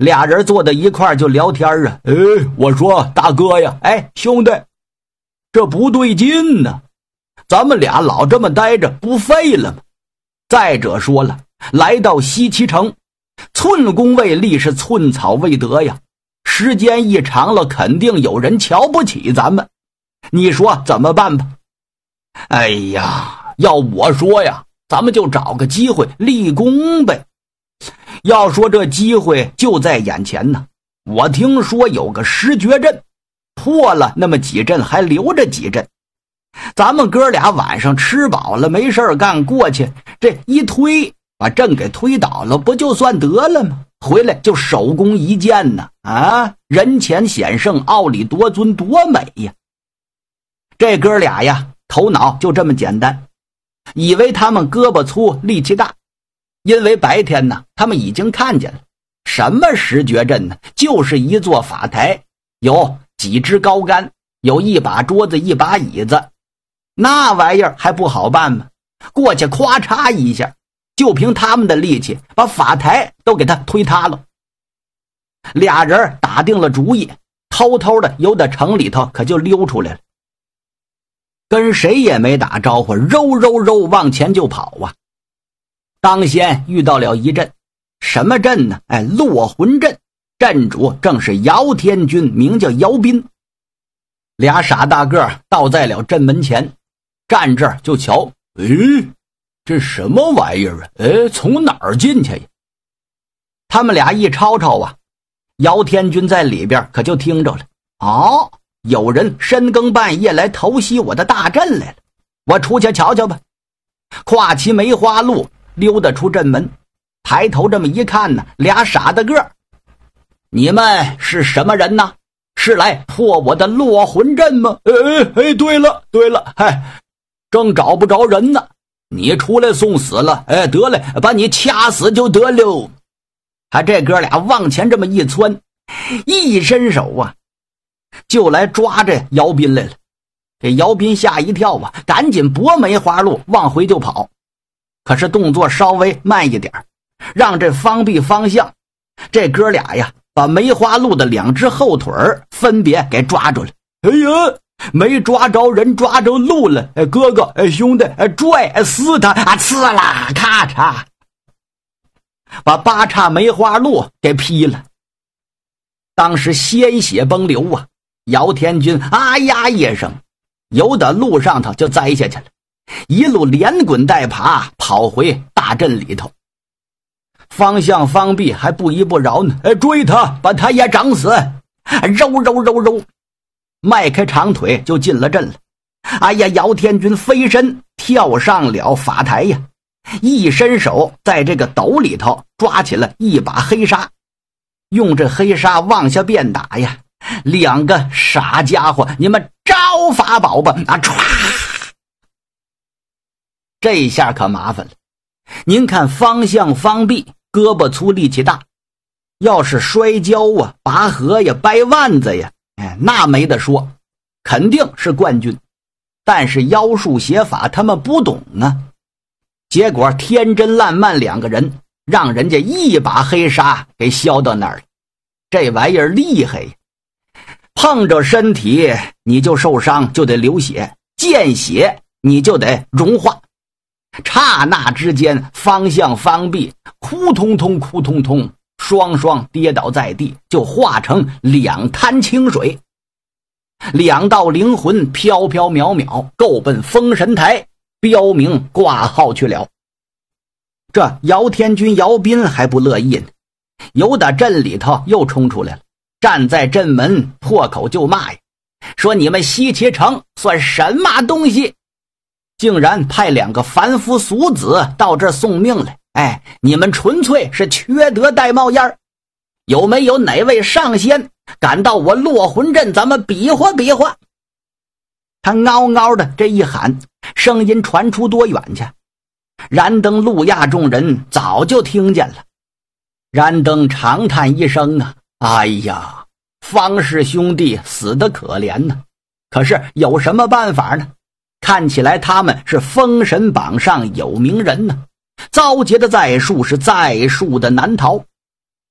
俩人坐在一块儿就聊天啊。我说大哥呀，兄弟，这不对劲呢，咱们俩老这么待着不废了吗？再者说了，来到西岐城，寸功未立是寸草未得呀，时间一长了肯定有人瞧不起咱们，你说怎么办吧？哎呀，要我说呀，咱们就找个机会立功呗。要说这机会就在眼前呢，我听说有个十绝阵，破了那么几阵还留着几阵，咱们哥俩晚上吃饱了没事干，过去这一推把阵给推倒了，不就算得了吗？回来就手工一件呢，人前显圣，傲里夺尊，多美呀！这哥俩呀，头脑就这么简单，以为他们胳膊粗力气大，因为白天呢他们已经看见了，什么十绝阵呢，就是一座法台，有几支高杆，有一把桌子一把椅子，那玩意儿还不好办吗？过去咵嚓一下，就凭他们的力气把法台都给他推塌了。俩人打定了主意，偷偷的由在城里头可就溜出来了，跟谁也没打招呼，揉往前就跑啊。当先遇到了一阵，什么阵呢？落魂阵，阵主正是姚天军，名叫姚斌。俩傻大个倒在了阵门前，站这儿就瞧，这什么玩意儿啊？从哪儿进去呀？他们俩一吵吵啊，姚天军在里边可就听着了。有人深更半夜来偷袭我的大阵来了，我出去瞧瞧吧。跨骑梅花鹿溜达出阵门，抬头这么一看呢，俩傻大个，你们是什么人呢？是来破我的落魂阵吗？对了，正找不着人呢，你出来送死了，得嘞，把你掐死就得了。这哥俩往前这么一窜，一伸手啊，就来抓这姚斌来了。这姚斌吓一跳啊，赶紧拨梅花鹿往回就跑，可是动作稍微慢一点，让这方必方向这哥俩呀把梅花鹿的两只后腿分别给抓住了。没抓着人，抓着鹿了。哥哥，兄弟，拽撕他，刺啦，咔嚓，把八叉梅花鹿给劈了。当时鲜血崩流啊，姚天军啊呀一声，由到路上头就栽下去了，一路连滚带爬跑回大阵里头。方向方必还不依不饶呢，追他，把他也整死，揉，迈开长腿就进了阵了。姚天军飞身跳上了法台呀，一伸手在这个斗里头抓起了一把黑沙，用这黑沙往下便打呀。两个傻家伙，你们招法宝吧！唰，这下可麻烦了。您看方向方必胳膊粗力气大，要是摔跤啊、拔河呀、掰腕子呀，那没得说，肯定是冠军。但是妖术邪法他们不懂啊，结果天真烂漫两个人让人家一把黑沙给削到那儿了。这玩意儿厉害呀，碰着身体你就受伤，就得流血，见血你就得融化。刹那之间，方向方必扑通通，双双跌倒在地，就化成两滩清水。两道灵魂飘渺够奔封神台，标明挂号去了。这姚天军姚斌还不乐意呢，由打阵里头又冲出来了，站在阵门破口就骂呀，说你们西岐城算什么东西，竟然派两个凡夫俗子到这送命来，你们纯粹是缺德带冒烟，有没有哪位上仙赶到我落魂阵，咱们比划比划。他嗷的这一喊，声音传出多远去？燃灯路亚众人早就听见了。燃灯长叹一声啊，哎呀，方氏兄弟死得可怜呢，可是有什么办法呢？看起来他们是封神榜上有名人呢，遭劫的再数是再数的难逃。